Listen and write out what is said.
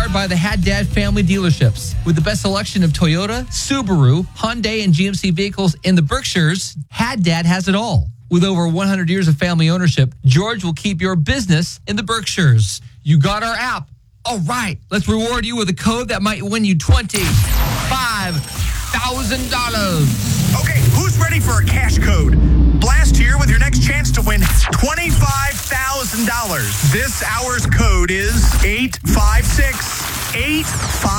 powered by the Haddad family dealerships. With the best selection of Toyota, Subaru, Hyundai, and GMC vehicles in the Berkshires, Haddad has it all. With over 100 years of family ownership, George will keep your business in the Berkshires. You got our app. All right, let's reward you with a code that might win you $25,000. Okay, who's ready for a cash code? Blast here with your next chance to win $25,000. This hour's code is 85685.